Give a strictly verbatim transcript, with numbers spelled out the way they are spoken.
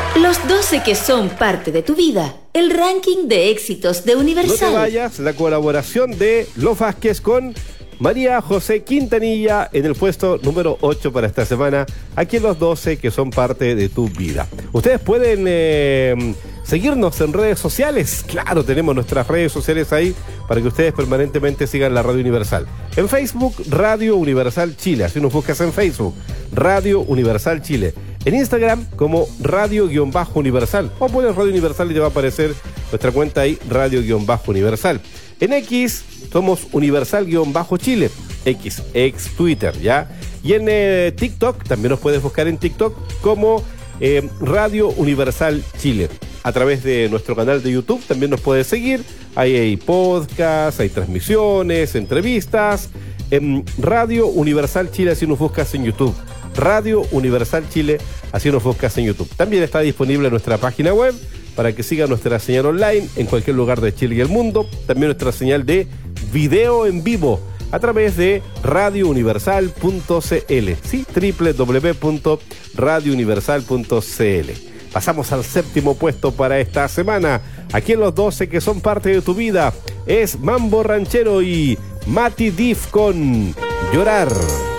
Los doce que son parte de tu vida. El ranking de éxitos de Universal. No te vayas, la colaboración de Los Vázquez con María José Quintanilla en el puesto número ocho para esta semana, aquí en los doce que son parte de tu vida. Ustedes pueden eh, seguirnos en redes sociales. Claro, tenemos nuestras redes sociales ahí para que ustedes permanentemente sigan la Radio Universal. En Facebook, Radio Universal Chile. Así nos buscas en Facebook, Radio Universal Chile. En Instagram como Radio-Universal. O pones Radio Universal y te va a aparecer nuestra cuenta ahí, Radio-Universal. En X somos Universal-Chile. X, ex Twitter, ¿ya? Y en eh, TikTok, también nos puedes buscar en TikTok como eh, Radio Universal Chile. A través de nuestro canal de YouTube también nos puedes seguir. Ahí hay podcasts, hay transmisiones, entrevistas. En Radio Universal Chile, así nos buscas en YouTube. Radio Universal Chile, así nos buscas en YouTube. También está disponible nuestra página web para que siga nuestra señal online en cualquier lugar de Chile y el mundo. También nuestra señal de video en vivo a través de radio universal punto c l. Sí, doble u doble u doble u punto radio universal punto c l. Pasamos al séptimo puesto para esta semana. Aquí en los doce que son parte de tu vida es Mambo Ranchero y Mati Diff con Llorar.